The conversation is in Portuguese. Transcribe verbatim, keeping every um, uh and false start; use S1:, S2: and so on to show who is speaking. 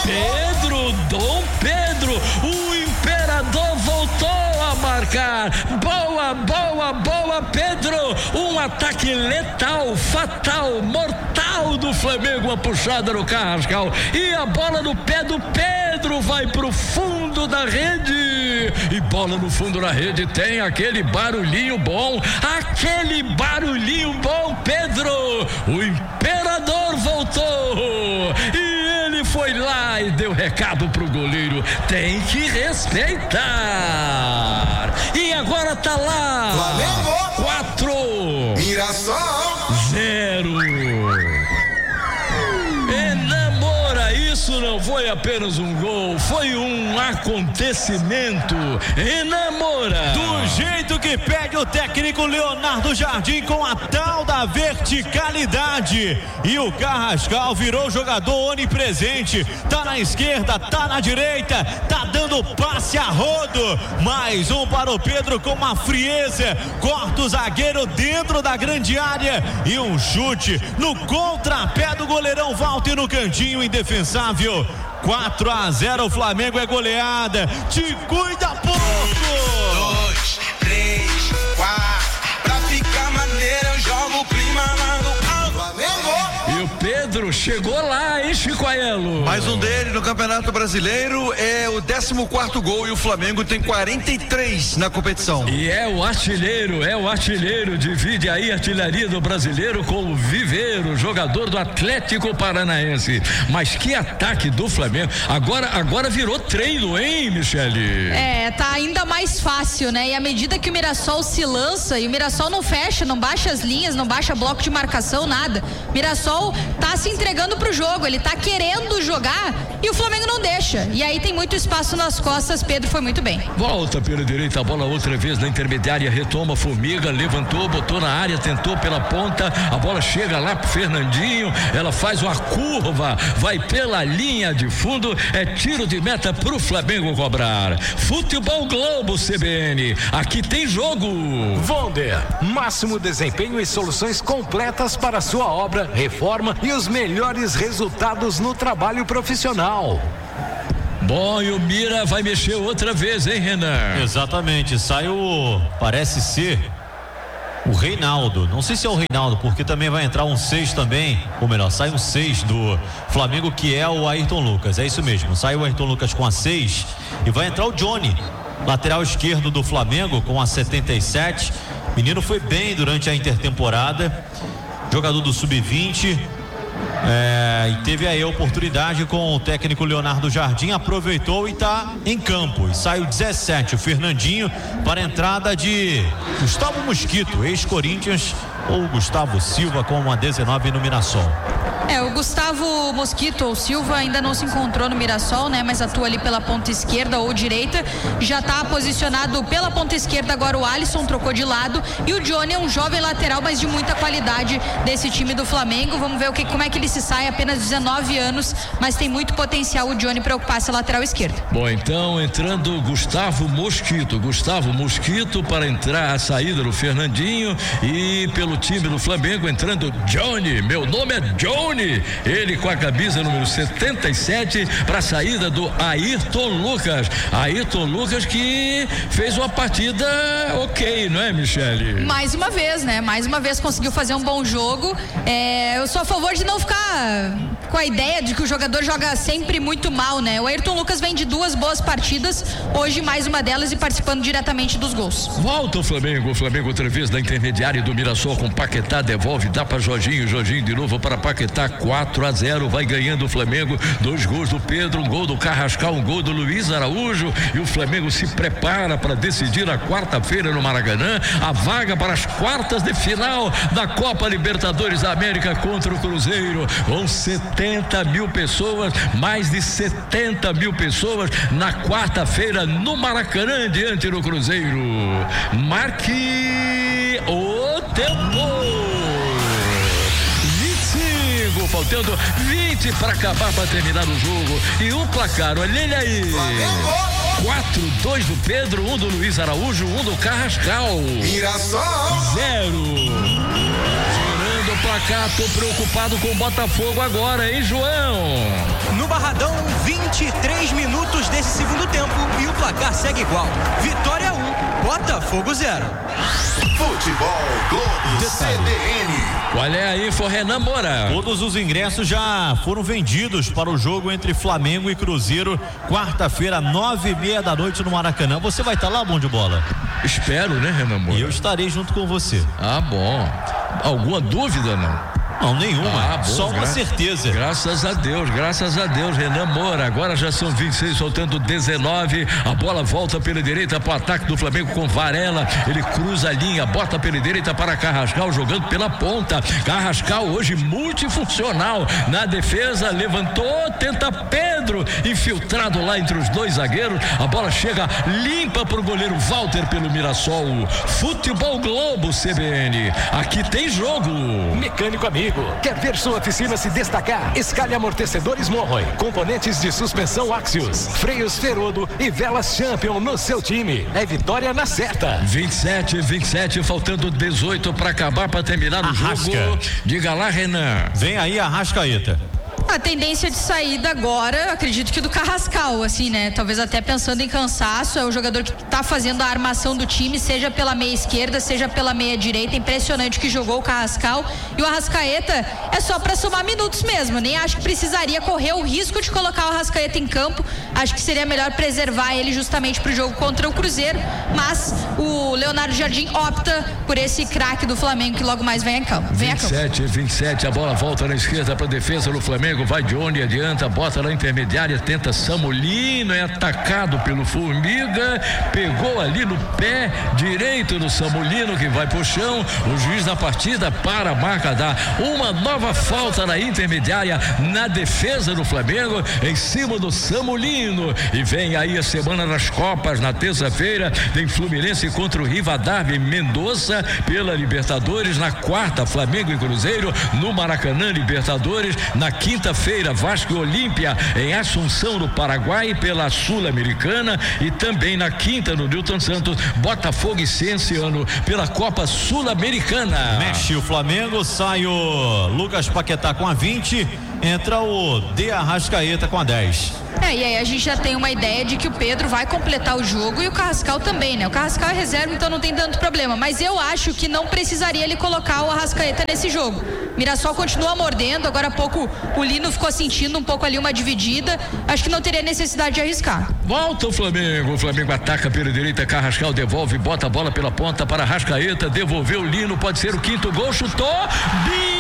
S1: Pedro, Dom Pedro, o imperador voltou a marcar. Boa, boa, boa, Pedro. Um ataque letal, fatal, mortal do Flamengo, a puxada no Carrascal. E a bola no pé do Pedro vai pro fundo da rede. E bola no fundo da rede tem aquele barulhinho bom, aquele barulhinho bom, Pedro. O imperador voltou. E ele foi lá e deu recado pro goleiro: tem que respeitar. E agora tá lá.
S2: Flamengo
S1: quatro,
S2: Mirassol
S1: zero. Enamora, isso não foi apenas um gol, foi um acontecimento. Enamora.
S3: Do jeito que pede o técnico Leonardo Jardim, com a tal da verticalidade. E o Carrascal virou jogador onipresente. Tá na esquerda, tá na direita, tá dando passe a rodo. Mais um para o Pedro com uma frieza. Corta o zagueiro dentro da grande área. E um chute no contrapé do goleirão Walter no cantinho indefensável. quatro a zero, o Flamengo é goleada. Te cuida, pouco.
S2: dois, três, quatro. Pra ficar maneiro, eu jogo o clima lá no Flamengo.
S1: E o Pedro chegou lá, hein, Chicoaiello?
S4: Mais um dele no Campeonato Brasileiro, é o décimo quarto gol, e o Flamengo tem quarenta e três na competição.
S1: E é o artilheiro, é o artilheiro, divide aí a artilharia do brasileiro com o Viveiro, jogador do Atlético Paranaense. Mas que ataque do Flamengo, agora, agora virou treino, hein, Michele?
S5: É, tá ainda mais fácil, né? E à medida que o Mirassol se lança, e o Mirassol não fecha, não baixa as linhas, não baixa bloco de marcação, nada. Mirassol tá se entregando pro jogo, ele tá querendo jogar e o Flamengo não deixa. E aí tem muito espaço nas costas, Pedro foi muito bem.
S1: Volta pela direita, a bola outra vez na intermediária, retoma, Formiga, levantou, botou na área, tentou pela ponta, a bola chega lá pro Fernandinho, ela faz uma curva, vai pela linha de fundo, é tiro de meta pro Flamengo cobrar. Futebol Globo C B N, aqui tem jogo.
S6: Vonder, máximo desempenho e soluções completas para sua obra, reforma e os melhores resultados no trabalho profissional.
S1: Bom, e o Mira vai mexer outra vez, hein, Renan?
S3: Exatamente, sai o, parece ser o Reinaldo, não sei se é o Reinaldo, porque também vai entrar um seis também, ou melhor, sai um seis do Flamengo, que é o Ayrton Lucas, é isso mesmo, sai o Ayrton Lucas com a seis e vai entrar o Johnny, lateral esquerdo do Flamengo, com a setenta e sete. Menino foi bem durante a intertemporada, jogador do sub vinte, é, e teve aí a oportunidade com o técnico Leonardo Jardim, aproveitou e está em campo. E sai o dezessete, o Fernandinho, para a entrada de Gustavo Mosquito, ex-Corinthians, ou Gustavo Silva com a dezenove no Mirassol.
S5: É, o Gustavo Mosquito ou Silva ainda não se encontrou no Mirassol, né? Mas atua ali pela ponta esquerda ou direita. Já está posicionado pela ponta esquerda agora o Alisson, trocou de lado. E o Johnny é um jovem lateral, mas de muita qualidade desse time do Flamengo. Vamos ver o que, como é que ele se sai, apenas dezenove anos, mas tem muito potencial o Johnny para ocupar essa lateral esquerda.
S1: Bom, então entrando Gustavo Mosquito. Gustavo Mosquito para entrar a saída do Fernandinho, e pelo time do Flamengo entrando Johnny. Meu nome é Johnny. Ele com a camisa número setenta e sete para a saída do Ayrton Lucas. Ayrton Lucas que fez uma partida ok, não é, Michele?
S5: Mais uma vez, né? Mais uma vez conseguiu fazer um bom jogo. É, eu sou a favor de não ficar com a ideia de que o jogador joga sempre muito mal, né? O Ayrton Lucas vem de duas boas partidas, hoje mais uma delas, e participando diretamente dos gols.
S1: Volta o Flamengo, o Flamengo outra vez na intermediária do Mirassol com Paquetá, devolve, dá para Jorginho, Jorginho de novo para Paquetá, quatro a zero, vai ganhando o Flamengo, dois gols do Pedro, um gol do Carrascal, um gol do Luiz Araújo, e o Flamengo se prepara para decidir a quarta-feira no Maracanã, a vaga para as quartas de final da Copa Libertadores da América contra o Cruzeiro, com setenta mil pessoas, mais de setenta mil pessoas na quarta-feira no Maracanã diante do Cruzeiro. Marque o tempo. Faltando vinte para acabar, para terminar o jogo, e o placar, olha ele aí, quatro, dois do Pedro, um do Luiz Araújo, um do Carrascal.
S2: Mirassol
S1: zero. Girando o placar, tô preocupado com o Botafogo agora, hein, João?
S7: No Barradão, vinte vinte e três minutos desse segundo tempo e o placar segue igual. Vitória um, Botafogo zero.
S8: Futebol Globo C B N.
S1: Qual é a info, Renan Moura?
S3: Todos os ingressos já foram vendidos para o jogo entre Flamengo e Cruzeiro, quarta-feira, nove e meia da noite no Maracanã. Você vai estar lá, Bom de Bola?
S1: Espero, né, Renan Moura?
S3: E eu estarei junto com você.
S1: Ah, bom. Alguma dúvida, não?
S3: Não, nenhuma.
S1: Ah, bom,
S3: só uma
S1: gra-
S3: certeza.
S1: Graças a Deus, graças a Deus, Renan Moura. Agora já são vinte e seis, soltando dezenove. A bola volta pela direita para o ataque do Flamengo com Varela. Ele cruza a linha, bota pela direita para Carrascal, jogando pela ponta. Carrascal hoje multifuncional na defesa, levantou, tenta Pedro, infiltrado lá entre os dois zagueiros. A bola chega limpa para o goleiro Walter pelo Mirassol. Futebol Globo C B N. Aqui tem jogo.
S6: Mecânico amigo, quer ver sua oficina se destacar? Escale amortecedores Monroy, componentes de suspensão Axios, freios Ferodo e velas Champion no seu time. É vitória na certa.
S1: vinte e sete, vinte e sete, faltando dezoito para acabar, para terminar o
S3: Arrasca.
S1: jogo. Diga lá, Renan.
S3: Vem aí a Arrascaeta.
S5: A tendência de saída agora, acredito que do Carrascal, assim, né? Talvez até pensando em cansaço, é o jogador que tá fazendo a armação do time, seja pela meia esquerda, seja pela meia direita. Impressionante que jogou o Carrascal. E o Arrascaeta é só para somar minutos mesmo. Nem acho que precisaria correr o risco de colocar o Arrascaeta em campo. Acho que seria melhor preservar ele justamente pro jogo contra o Cruzeiro. Mas o Leonardo Jardim opta por esse craque do Flamengo que logo mais vem a campo. Vem a
S1: vinte e
S5: campo.
S1: sete, vinte e sete, a bola volta na esquerda para defesa do Flamengo. Vai Johnny, adianta, bota na intermediária, tenta Samulino, é atacado pelo Formiga, pegou ali no pé direito do Samulino, que vai pro chão. O juiz da partida para a marca, dá uma nova falta na intermediária, na defesa do Flamengo, em cima do Samulino. E vem aí a semana das Copas, na terça-feira tem Fluminense contra o Rivadavia Mendoza pela Libertadores. Na quarta, Flamengo e Cruzeiro no Maracanã, Libertadores. Na quinta-feira, Vasco e Olímpia em Assunção, no Paraguai, pela Sul-Americana. E também na quinta, no Newton Santos, Botafogo e Cienciano pela Copa Sul-Americana.
S3: Mexe o Flamengo, sai o Lucas Paquetá com a vinte, entra o De Arrascaeta com a dez.
S5: É, e aí a gente já tem uma ideia de que o Pedro vai completar o jogo e o Carrascal também, né? O Carrascal é reserva, então não tem tanto problema, mas eu acho que não precisaria ele colocar o Arrascaeta nesse jogo. Mirassol continua mordendo, agora há pouco o Lino ficou sentindo um pouco ali uma dividida, acho que não teria necessidade de arriscar.
S1: Volta o Flamengo, o Flamengo ataca pela direita, Carrascal devolve, bota a bola pela ponta para Arrascaeta, devolveu o Lino, pode ser o quinto gol, chutou,